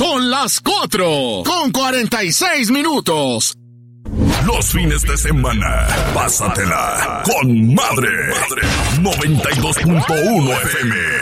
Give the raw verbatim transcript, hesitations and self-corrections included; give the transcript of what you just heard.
Son las cuatro con cuarenta y seis minutos. Los fines de semana, pásatela con madre. noventa y dos punto uno F M.